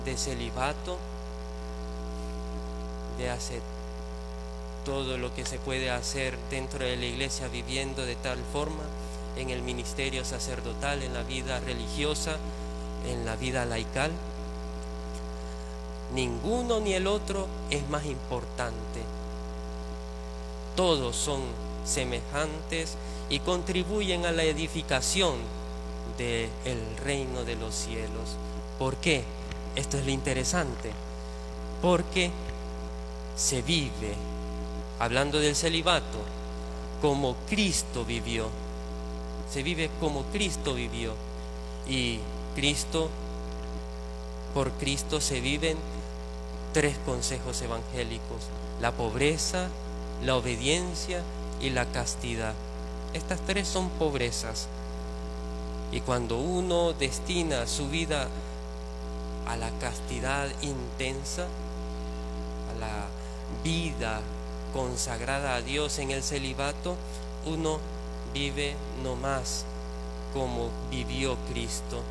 de celibato, de hacer todo lo que se puede hacer dentro de la iglesia, viviendo de tal forma en el ministerio sacerdotal, en la vida religiosa, en la vida laical. Ninguno ni el otro es más importante. Todos son semejantes y contribuyen a la edificación del reino de los cielos. ¿Por qué? Esto es lo interesante. Porque se vive, hablando del celibato, como Cristo vivió. Se vive como Cristo vivió. Y por Cristo se viven 3 consejos evangélicos: la pobreza, la obediencia y la castidad. Estas 3 son pobrezas. Y cuando uno destina su vida a la castidad intensa, a la vida consagrada a Dios en el celibato, uno vive no más como vivió Cristo,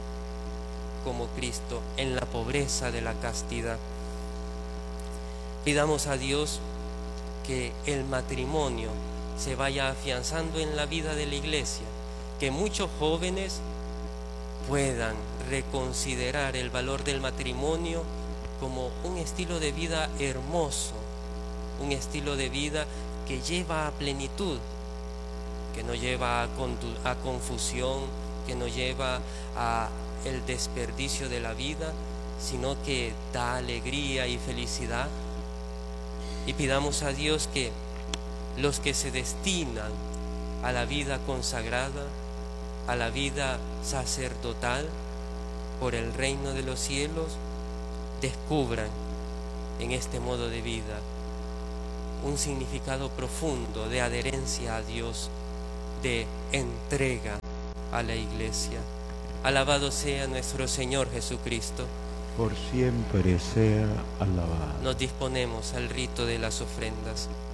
en la pobreza de la castidad. Pidamos a Dios que el matrimonio se vaya afianzando en la vida de la iglesia, que muchos jóvenes puedan reconsiderar el valor del matrimonio como un estilo de vida hermoso, un estilo de vida que lleva a plenitud, que no lleva a confusión, que no lleva a el desperdicio de la vida, sino que da alegría y felicidad. Y pidamos a Dios que los que se destinan a la vida consagrada, a la vida sacerdotal por el reino de los cielos, descubran en este modo de vida un significado profundo de adherencia a Dios, de entrega a la iglesia. Alabado sea nuestro Señor Jesucristo. Por siempre sea alabado. Nos disponemos al rito de las ofrendas.